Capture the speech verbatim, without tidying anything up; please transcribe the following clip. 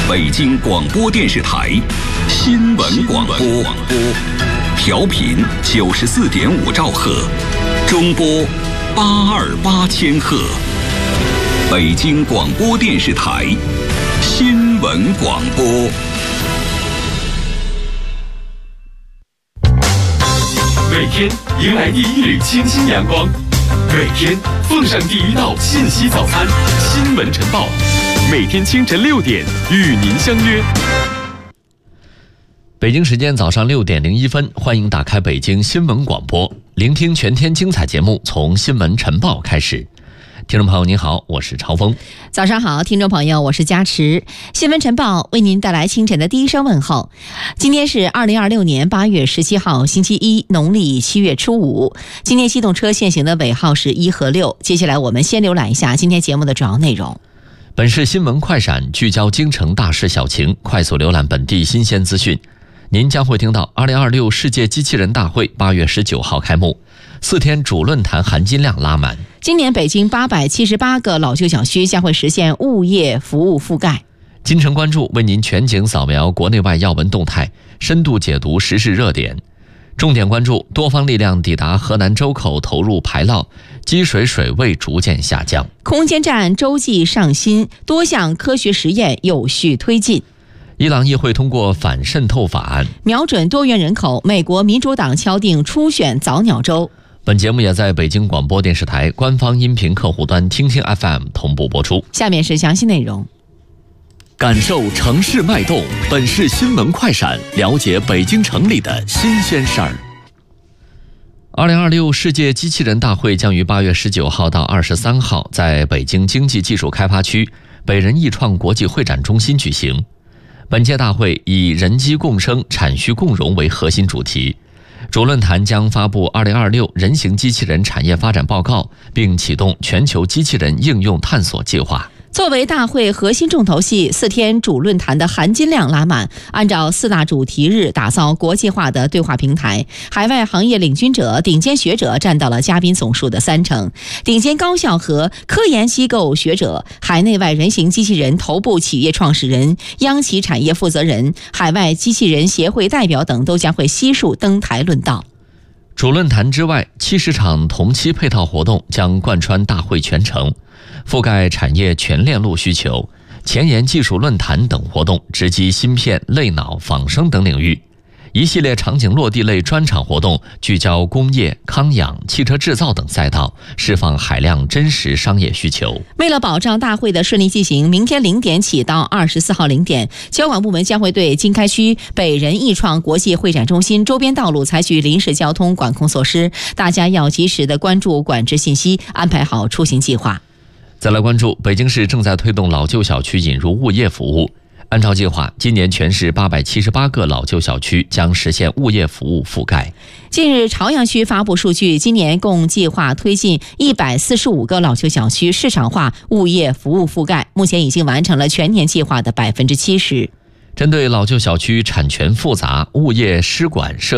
北京广播电视台新闻广播，调频九十四点五兆赫，中波八二八千赫。北京广播电视台新闻广播。 每天迎来第一缕清新阳光，每天奉上第一道信息早餐。新闻晨报，每天清晨六点与您相约。 北京时间早上六点零一分，欢迎打开北京新闻广播，聆听全天精彩节目，从新闻晨报开始。听众朋友您好，我是朝峰。 早上好，听众朋友，我是佳池。新闻晨报为您带来清晨的第一声问候。今天是二零二六年八月十七号星期一，农历七月初五。今天机动车限行的尾号是一和六。接下来我们先浏览一下今天节目的主要内容。 本是新闻快闪，聚焦京城大事小情，快速浏览本地新鲜资讯。您将会听到二零二六世界机器人大会八月十九号开幕，四天主论坛含金量拉满。 今年北京八百七十八个老旧小区将会实现物业服务覆盖。 京城关注为您全景扫描国内外要闻动态，深度解读时事热点。重点关注多方力量抵达河南周口投入排涝，积水水位逐渐下降。 空间站洲际上新，多项科学实验有序推进。 伊朗议会通过反渗透法案， 瞄准多元人口，美国民主党敲定初选早鸟州。 本节目也在北京广播电视台官方音频客户端听听 F M 同步播出。 下面是详细内容。 感受城市脉动，本市新闻快闪，了解北京城里的新鲜事儿。二零二六世界机器人大会将于八月十九号到二十三号在北京经济技术开发区北人艺创国际会展中心举行。本届大会以人机共生、产需共融为核心主题，主论坛将发布二零二六人形机器人产业发展报告，并启动全球机器人应用探索计划。 作为大会核心重头戏，四天主论坛的含金量拉满。按照四大主题日打造国际化的对话平台，海外行业领军者、顶尖学者占到了嘉宾总数的三成，顶尖高校和科研机构学者、海内外人形机器人头部企业创始人、央企产业负责人、海外机器人协会代表等都将会悉数登台论道。 主论坛之外，七十场同期配套活动将贯穿大会全程，覆盖产业全链路需求、前沿技术论坛等活动，直击芯片、类脑、仿生等领域。一系列场景落地类专场活动聚焦工业、康养、汽车制造等赛道，释放海量真实商业需求。 为了保障大会的顺利进行，明天零点起到二十四号零点，交管部门将会对经开区北人艺创国际会展中心周边道路采取临时交通管控措施，大家要及时的关注管制信息，安排好出行计划。 再来关注北京市正在推动老旧小区引入物业服务。按照计划，今年全市八百七十八个老旧小区将实现物业服务覆盖。 近日，朝阳区发布数据，今年共计划推进一百四十五个老旧小区市场化物业服务覆盖，目前已经完成了全年计划的百分之七十。 针对老旧小区产权复杂、物业失管涉